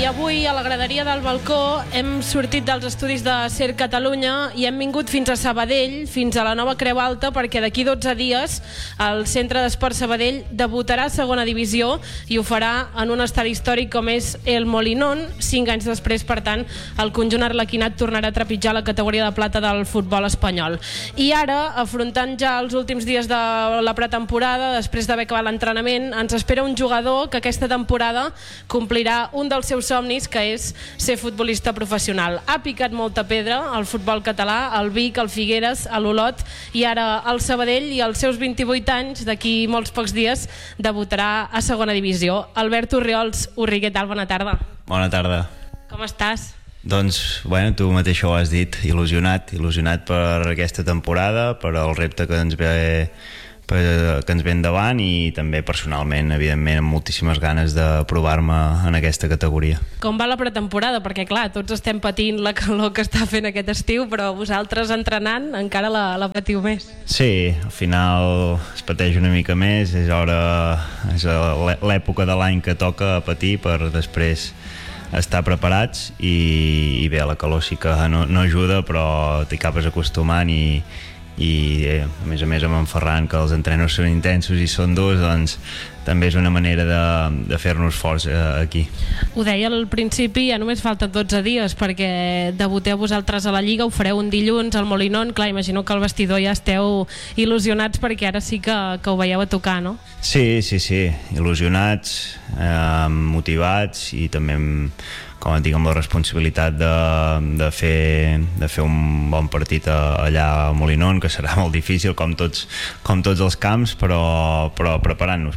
I avui a la graderia del balcó hem sortit dels estudis de SER Catalunya i hem vingut fins a Sabadell, fins a la nova Creu Alta, perquè d'aquí 12 dies el Centre d'Esport Sabadell debutarà a segona divisió i ho farà en un estadi històric com és el Molinón. 5 anys després, per tant, el conjunt arlequinat tornarà a trepitjar la categoria de plata del futbol espanyol. I ara, afrontant ja els últims dies de la pretemporada, després d'haver acabat l'entrenament, ens espera un jugador que aquesta temporada complirà un dels seus somnis, que és ser futbolista professional. Ha picat molta pedra al futbol català, al Vic, al Figueres, a l'Olot i ara al Sabadell, i als seus 28 anys, d'aquí molts pocs dies, debutarà a segona divisió. Albert Orriols, Urri, què tal? Bona tarda. Bona tarda. Com estàs? Doncs, bueno, tu mateix ho has dit, il·lusionat per aquesta temporada, per el repte que ens ve endavant i també personalment, evidentment, amb moltíssimes ganes de provar-me en aquesta categoria. Com va la pretemporada? Perquè, clar, tots estem patint la calor que està fent aquest estiu, però vosaltres entrenant encara la patiu més. Sí, al final es pateix una mica més, és l'època de l'any que toca patir per després estar preparats i bé, la calor sí que no ajuda, però t'hi acabes acostumant i a més amb en Ferran, que els entrenos són intensos i són durs, doncs també és una manera de fer-nos forts aquí. Ho deia al principi, ja només falten 12 dies perquè debuteu vosaltres a la Lliga, ho fareu un dilluns al Molinón. Clar, imagino que al vestidor ja esteu il·lusionats perquè ara sí que ho veieu a tocar, no? Sí, il·lusionats, motivats i també com et dic, amb la responsabilitat de fer un bon partit allà a Molinón, que serà molt difícil com tots els camps, però preparant-nos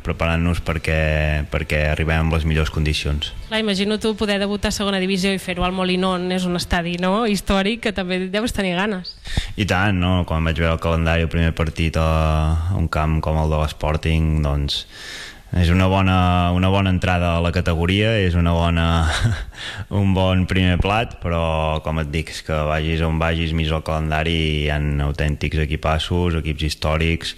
perquè arribem amb les millors condicions. Clar, imagino tu poder debutar a segona divisió i fer-ho al Molinón, és un estadi, no?, històric, que també deus tenir ganes. I tant, no? Quan vaig veure el calendari, el primer partit a un camp com el de l'Sporting, doncs és una bona entrada a la categoria, és un bon primer plat, però com et dic, és que vagis on vagis, mires el calendari, hi ha autèntics equipassos, equips històrics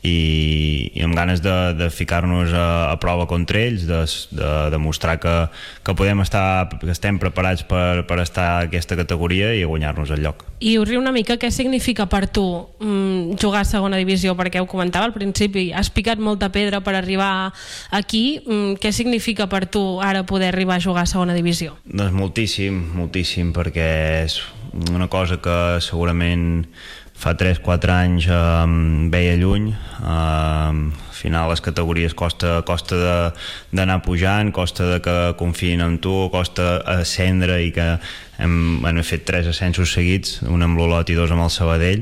i amb ganes de ficar-nos a prova contra ells, de demostrar que estem preparats per estar a aquesta categoria i guanyar-nos el lloc. I us riu una mica, què significa per tu jugar a segona divisió? Perquè ho comentava al principi, has picat molta pedra per arribar aquí. Què significa per tu ara poder arribar a jugar a segona divisió? Doncs moltíssim, perquè és una cosa que segurament fa 3-4 anys veia lluny. Al final les categories costa d'anar pujant, costa de que confiïn en tu, costa ascendre, i que hem fet 3 ascensos seguits, un amb l'Olot i 2 amb el Sabadell,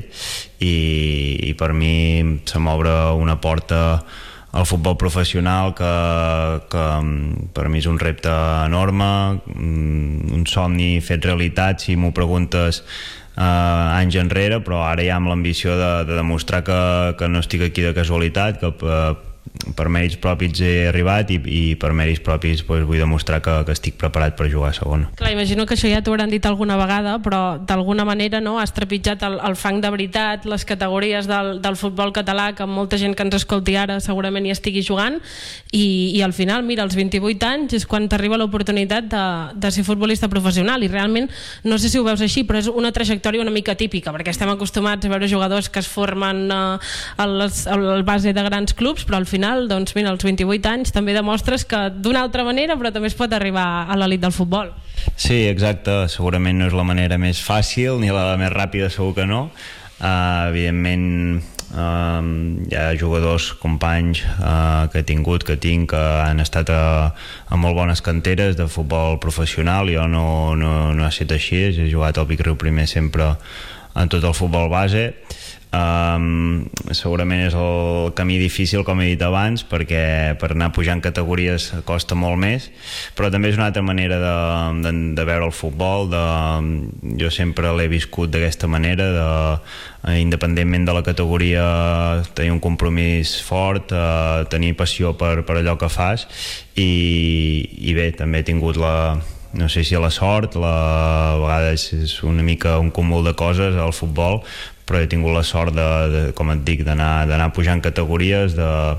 i per mi se m'obre una porta al futbol professional que per mi és un repte enorme, un somni fet realitat, si m'ho preguntes anys enrere, però ara ja amb l'ambició de demostrar que no estic aquí de casualitat, que per mèrits propis he arribat i per mèrits propis vull demostrar que estic preparat per jugar a segona. Clar, imagino que això ja t'ho hauran dit alguna vegada, però d'alguna manera no has trepitjat el fang de veritat, les categories del futbol català, que molta gent que ens escolti ara segurament hi estigui jugant, i al final, mira, als 28 anys és quan t'arriba l'oportunitat de ser futbolista professional, i realment no sé si ho veus així, però és una trajectòria una mica típica, perquè estem acostumats a veure jugadors que es formen al base de grans clubs, però al final, doncs mira, als 28 anys també demostres que d'una altra manera, però també es pot arribar a l'elit del futbol. Sí, exacte, segurament no és la manera més fàcil ni la més ràpida, segur que no. Evidentment hi ha jugadors, companys que he tingut, que han estat a molt bones canteres de futbol professional. Jo no ha estat així, he jugat al Vic Riu Primer sempre en tot el futbol base. Segurament és el camí difícil, com he dit abans, perquè per anar pujant categories costa molt més, però també és una altra manera de veure el futbol. Jo sempre l'he viscut d'aquesta manera, independentment de la categoria, tenir un compromís fort, tenir passió per allò que fas, i bé, també he tingut no sé si la sort, a vegades és una mica un cúmul de coses al futbol, però he tingut la sort com et dic, d'anar pujant categories,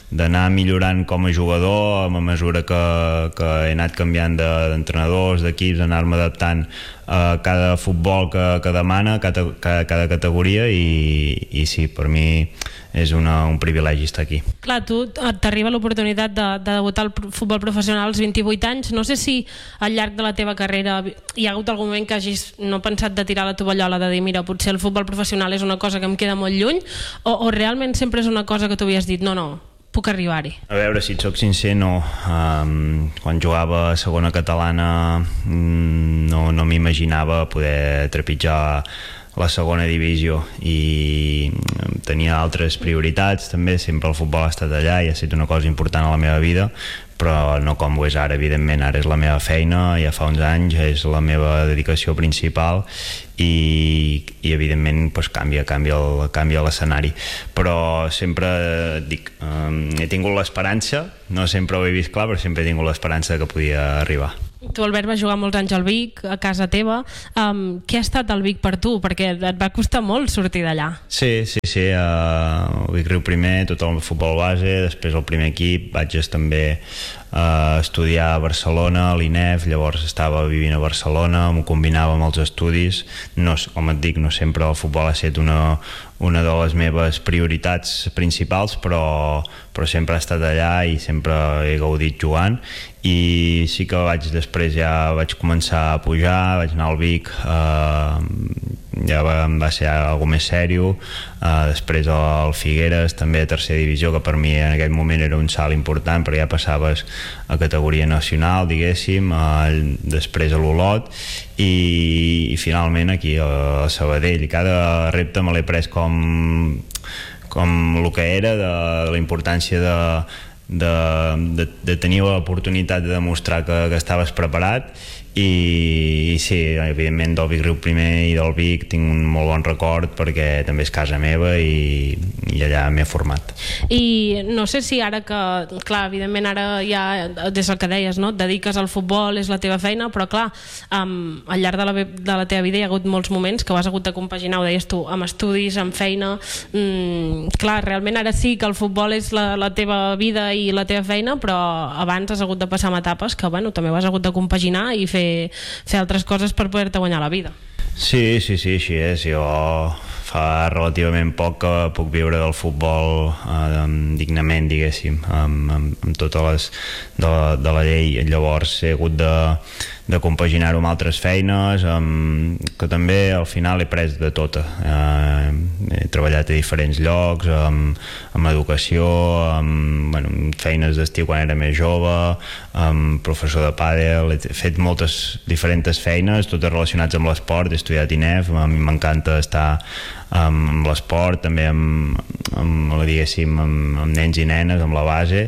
d'anar millorant com a jugador a mesura que he anat canviant d'entrenadors, d'equips, anar-me adaptant a cada futbol que demana cada categoria i sí, per mi és un privilegi estar aquí. Clar, tu t'arriba l'oportunitat de debutar al futbol professional als 28 anys. No sé si al llarg de la teva carrera hi ha hagut algun moment que hagis no pensat de tirar la tovallola, de dir, mira, potser el futbol professional és una cosa que em queda molt lluny, o realment sempre és una cosa que tu havies dit, no, puc arribar-hi? A veure, si et soc sincer, no. Quan jugava a segona catalana no m'imaginava poder trepitjar la segona divisió i tenia altres prioritats també, sempre el futbol ha estat allà i ha estat una cosa important a la meva vida, però no com ho és ara, evidentment. Ara és la meva feina, ja fa uns anys, és la meva dedicació principal i evidentment doncs, canvia l'escenari, però sempre dic, he tingut l'esperança, no sempre ho he vist clar, però sempre he tingut l'esperança que podia arribar. Tu, Albert, vas jugar molts anys al Vic, a casa teva. Què ha estat el Vic per tu? Perquè et va costar molt sortir d'allà. Sí, el Vic Riu primer, tot el futbol base, després el primer equip, vaig també estudiar a Barcelona, a l'INEF, llavors estava vivint a Barcelona, m'ho combinava amb els estudis. No, com et dic, no sempre el futbol ha estat una de les meves prioritats principals, però sempre he estat allà i sempre he gaudit jugant, i sí que després ja vaig començar a pujar, vaig anar al Vic, ja va ser algo més sèrio, després al Figueres, també a tercera divisió, que per mi en aquell moment era un salt important, perquè ja passaves a categoria nacional, diguéssim, després a l'Olot, i finalment aquí a Sabadell. Cada repte me l'he pres com el que era, de la importància de tenir l'oportunitat de demostrar que estaves preparat, i sí, evidentment del Vic Riu primer i del Vic tinc un molt bon record perquè també és casa meva i allà m'he format. I no sé si ara que, clar, evidentment ara ja, des del que deies, no? Et dediques al futbol, és la teva feina, però clar, al llarg de la teva vida hi ha hagut molts moments que ho has hagut de compaginar, ho deies tu, amb estudis, amb feina. Clar, realment ara sí que el futbol és la teva vida i la teva feina, però abans has hagut de passar amb etapes que, bueno, també ho has hagut de compaginar i fer altres coses per poder-te guanyar la vida. Sí, així és. Jo fa relativament poc que puc viure del futbol dignament, diguéssim, amb totes les de la llei. Llavors he hagut de compaginar-ho amb altres feines, que també al final he pres de tota. He treballat a diferents llocs, amb educació, amb feines d'estiu quan era més jove, amb professor de pàdel, he fet moltes diferents feines, totes relacionades amb l'esport. He estudiat INEF, a mi m'encanta estar amb l'esport, també amb nens i nenes, amb la base,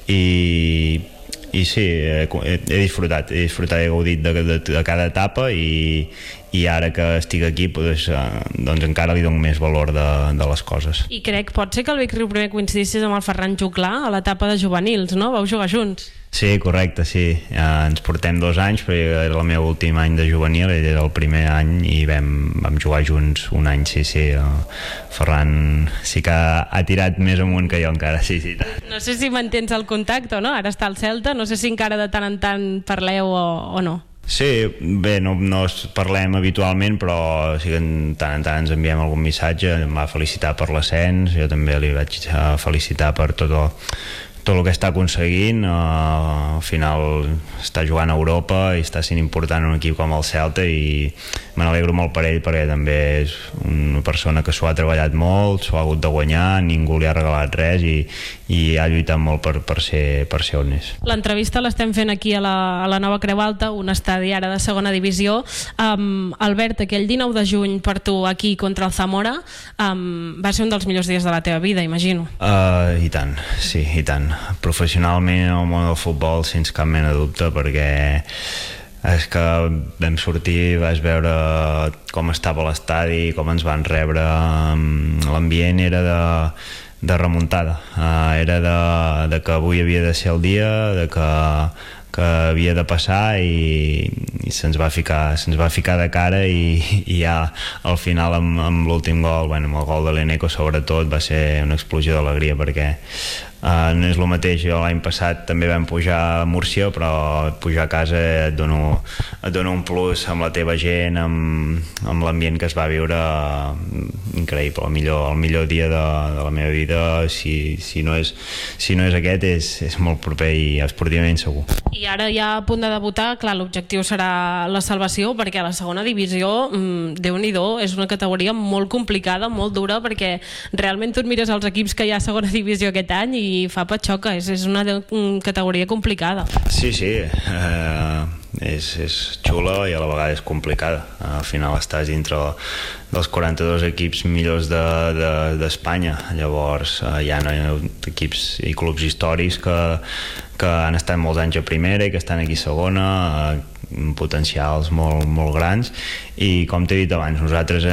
i sí, he disfrutat, he gaudit de cada etapa, i ara que estic aquí doncs encara li dono més valor de les coses. I crec, pot ser que el Vic Riu primer coincidissis amb el Ferran Juclà a l'etapa de juvenils, no? Vau jugar junts? Sí, correcte, sí. Ens portem 2 anys, però era el meu últim any de juvenil, ell era el primer any i vam jugar junts un any, sí. Ferran sí que ha tirat més amunt que jo encara, sí. No sé si mantens el contacte o no, ara està al Celta, no sé si encara de tant en tant parleu o no. Sí, bé, no parlem habitualment, però sí que tant en tant ens enviem algun missatge. Em va felicitar per l'ascens, jo també li vaig felicitar per tot el que està aconseguint. Al final està jugant a Europa i està sent important un equip com el Celta, i me n'alegro molt per ell, perquè també és una persona que s'ho ha treballat molt, s'ho ha hagut de guanyar, ningú li ha regalat res, i ha lluitat molt per ser on és. L'entrevista l'estem fent aquí a la Nova Creu Alta, un estadi ara de segona divisió. Albert, aquell 19 de juny per tu aquí contra el Zamora va ser un dels millors dies de la teva vida, imagino. I tant, sí, i tant. Professionalment en el món del futbol sense cap mena de dubte, perquè és que vam sortir, vas veure com estava l'estadi, com ens van rebre, l'ambient era de remuntada, era de que avui havia de ser el dia, de que havia de passar, i se'ns va ficar de cara, i ja al final amb l'últim gol, amb el gol de l'Eneco sobretot, va ser una explosió d'alegria, perquè no és el mateix. Jo l'any passat també vam pujar a Múrcia, però pujar a casa et dona un plus amb la teva gent, amb l'ambient que es va viure increïble. El millor dia de la meva vida, si no és aquest, és molt proper i esportivament segur. I ara ja a punt de debutar, clar, l'objectiu serà la salvació, perquè a la segona divisió, Déu-n'hi-do, és una categoria molt complicada, molt dura, perquè realment tu et mires els equips que hi ha a segona divisió aquest any i fa patxoca, és una categoria complicada. Sí, és xula i a la vegada és complicada. Al final estàs dintre dels 42 equips millors d'Espanya. Llavors hi ha equips i clubs històrics que han estat molts anys a primera i que estan aquí a segona, potencials molt grans, i com t'he dit abans, nosaltres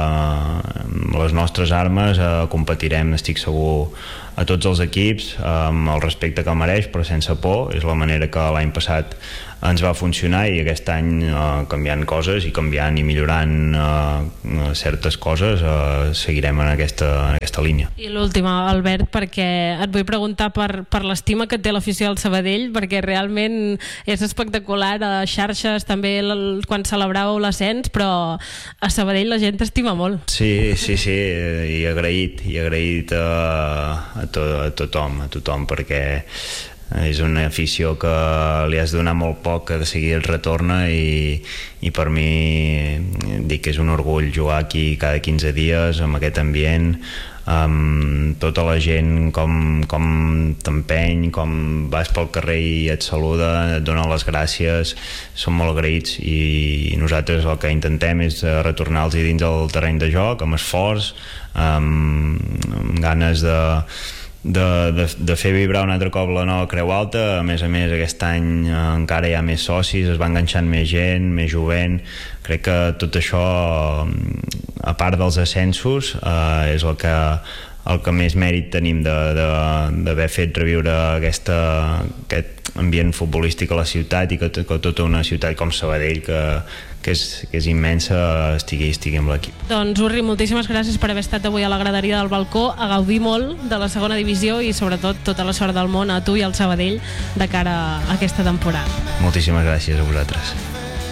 les nostres armes competirem, estic segur, a tots els equips amb el respecte que mereix, però sense por. És la manera que l'any passat ens va funcionar, i aquest any canviant coses i canviant i millorant certes coses seguirem en aquesta línia. I l'última, Albert, perquè et vull preguntar per l'estima que té l'afició al Sabadell, perquè realment és espectacular a xarxes també quan celebràveu l'ascens, però a Sabadell la gent t'estima molt. Sí, i agraït a tothom, perquè és una afició que li has de donar molt poc, que de seguida et retorna, i per mi dic que és un orgull jugar aquí cada 15 dies amb aquest ambient, amb tota la gent com t'empeny, com vas pel carrer i et saluda, et dona les gràcies, som molt agraïts, i nosaltres el que intentem és retornar-los dins del terreny de joc, amb esforç, amb ganes de fer vibrar un altre cop la nova Creu Alta. A més aquest any encara hi ha més socis, es va enganxant més gent, més jovent. Crec que tot això, a part dels ascensos, és el que més mèrit tenim d'haver fet reviure aquest ambient futbolístic a la ciutat, i que tota una ciutat com Sabadell, que és immensa, estigui amb l'equip. Doncs Urri, moltíssimes gràcies per haver estat avui a la graderia del Balcó, a gaudir molt de la segona divisió, i sobretot tota la sort del món a tu i al Sabadell de cara a aquesta temporada. Moltíssimes gràcies a vosaltres.